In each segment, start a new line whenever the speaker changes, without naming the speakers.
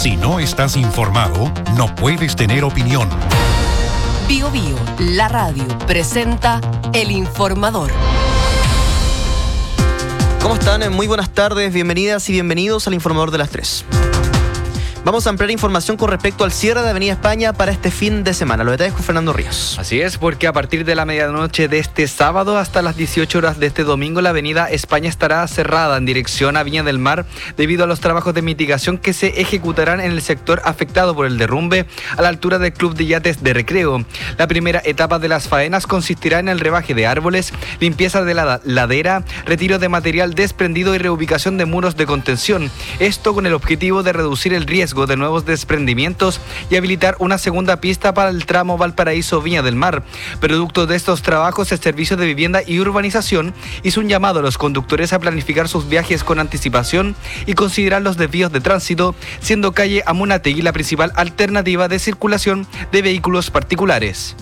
Si no estás informado, no puedes tener opinión.
Bio Bio, la radio, presenta El Informador.
¿Cómo están? Muy buenas tardes, bienvenidas y bienvenidos al Informador de las 3. Vamos a ampliar información con respecto al cierre de Avenida España para este fin de semana. Lo detalles con Fernando Ríos.
Así es, porque a partir de la medianoche de este sábado hasta las 18 horas de este domingo, la Avenida España estará cerrada en dirección a Viña del Mar debido a los trabajos de mitigación que se ejecutarán en el sector afectado por el derrumbe a la altura del Club de Yates de Recreo. La primera etapa de las faenas consistirá en el rebaje de árboles, limpieza de la ladera, retiro de material desprendido y reubicación de muros de contención. Esto con el objetivo de reducir el riesgo de nuevos desprendimientos y habilitar una segunda pista para el tramo Valparaíso-Viña del Mar. Producto de estos trabajos, el Servicio de Vivienda y Urbanización hizo un llamado a los conductores a planificar sus viajes con anticipación y considerar los desvíos de tránsito, siendo calle Amunátegui la principal alternativa de circulación de vehículos particulares.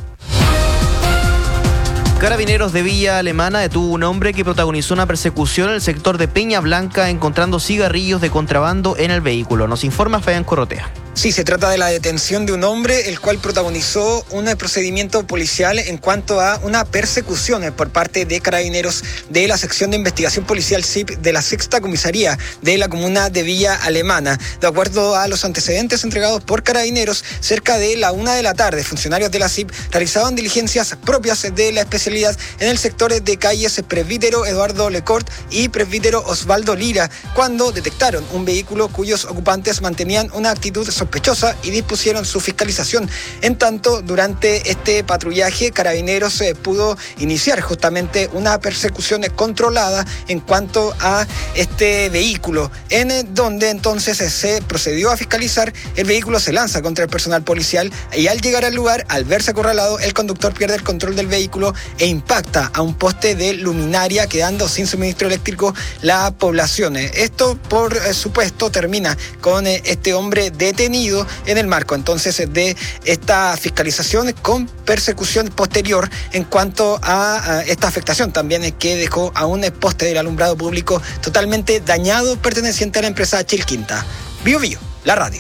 Carabineros de Villa Alemana detuvo un hombre que protagonizó una persecución en el sector de Peña Blanca encontrando cigarrillos de contrabando en el vehículo. Nos informa Fabián Corrotea.
Sí, se trata de la detención de un hombre el cual protagonizó un procedimiento policial en cuanto a una persecución por parte de carabineros de la sección de investigación policial SIP de la sexta comisaría de la comuna de Villa Alemana. De acuerdo a los antecedentes entregados por carabineros, cerca de la 1 de la tarde, funcionarios de la SIP realizaban diligencias propias de la especialidad en el sector de calles Presbítero Eduardo Lecort y Presbítero Osvaldo Lira, cuando detectaron un vehículo cuyos ocupantes mantenían una actitud sospechosa y dispusieron su fiscalización. En tanto, durante este patrullaje, Carabineros pudo iniciar justamente una persecución controlada en cuanto a este vehículo, en donde entonces se procedió a fiscalizar. El vehículo se lanza contra el personal policial y al llegar al lugar, al verse acorralado, el conductor pierde el control del vehículo e impacta a un poste de luminaria, quedando sin suministro eléctrico la población. Esto, por supuesto, termina con este hombre detenido en el marco entonces de esta fiscalización con persecución posterior en cuanto a esta afectación también que dejó a un poste del alumbrado público totalmente dañado perteneciente a la empresa Chilquinta. Bio Bio, la radio.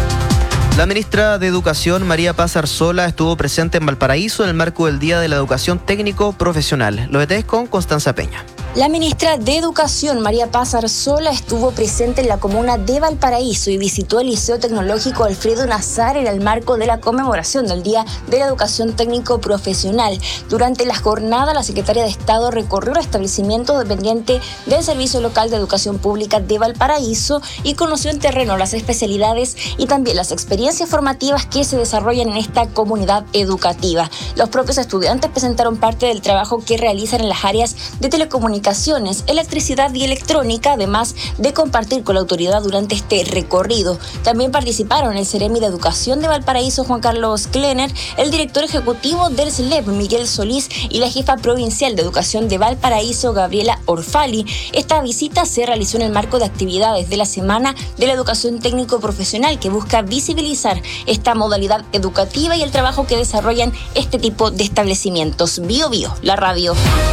La ministra de Educación, María Paz Arzola, estuvo presente en Valparaíso en el marco del Día de la Educación Técnico Profesional. Lo detalles con Constanza Peña.
La ministra de Educación, María Paz Arzola, estuvo presente en la comuna de Valparaíso y visitó el Liceo Tecnológico Alfredo Nazar en el marco de la conmemoración del Día de la Educación Técnico Profesional. Durante la jornada, la secretaria de Estado recorrió el establecimiento dependiente del Servicio Local de Educación Pública de Valparaíso y conoció en terreno las especialidades y también las experiencias formativas que se desarrollan en esta comunidad educativa. Los propios estudiantes presentaron parte del trabajo que realizan en las áreas de telecomunicaciones, electricidad y electrónica, además de compartir con la autoridad durante este recorrido. También participaron el Ceremi de Educación de Valparaíso, Juan Carlos Klenner, el director ejecutivo del CELEP, Miguel Solís, y la jefa provincial de Educación de Valparaíso, Gabriela Orfali. Esta visita se realizó en el marco de actividades de la Semana de la Educación Técnico Profesional, que busca visibilizar esta modalidad educativa y el trabajo que desarrollan este tipo de establecimientos. Bio Bio, la radio.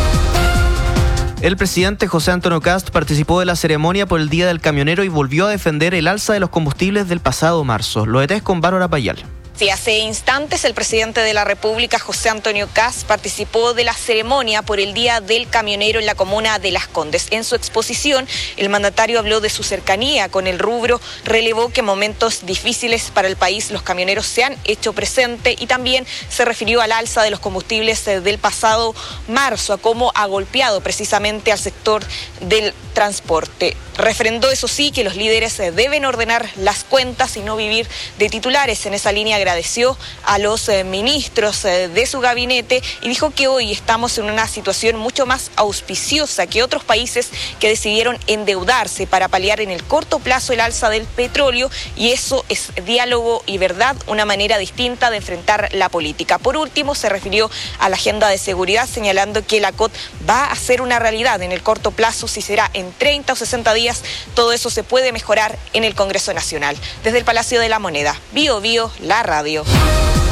El presidente José Antonio Kast participó de la ceremonia por el Día del Camionero y volvió a defender el alza de los combustibles del pasado marzo. Lo detalles con Bárbara Payal.
Sí, hace instantes el presidente de la República, José Antonio Kast, participó de la ceremonia por el Día del Camionero en la comuna de Las Condes. En su exposición, el mandatario habló de su cercanía con el rubro, relevó que en momentos difíciles para el país los camioneros se han hecho presente y también se refirió al alza de los combustibles del pasado marzo, a cómo ha golpeado precisamente al sector del transporte. Refrendó, eso sí, que los líderes deben ordenar las cuentas y no vivir de titulares. En esa línea agradeció a los ministros de su gabinete y dijo que hoy estamos en una situación mucho más auspiciosa que otros países que decidieron endeudarse para paliar en el corto plazo el alza del petróleo, y eso es diálogo y verdad, una manera distinta de enfrentar la política. Por último, se refirió a la agenda de seguridad, señalando que la COT va a ser una realidad en el corto plazo. Si será en 30 o 60 días, todo eso se puede mejorar en el Congreso Nacional. Desde el Palacio de la Moneda, Bio Bio, la radio.